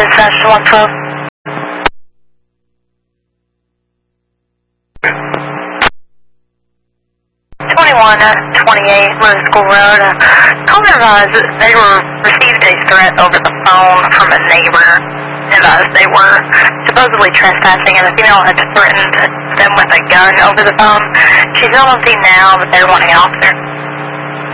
Dispatch 112. At 28 Rose School Road. Call me advised that they received a threat over the phone from a neighbor. Advised they were supposedly trespassing and the female had threatened them with a gun over the phone. She's not on scene now, but they're wanting an officer.